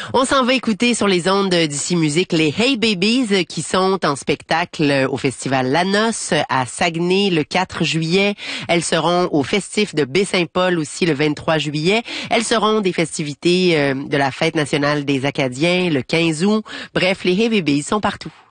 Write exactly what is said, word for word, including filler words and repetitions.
On s'en va écouter sur les ondes d'Ici Musique les Hey Babies qui sont en spectacle au festival La Noce à Saguenay le quatre juillet. Elles seront au festif de Baie-Saint-Paul aussi le vingt-trois juillet. Elles seront des festivités de la Fête nationale des Acadiens le quinze août. Bref, les Hey Babies sont partout.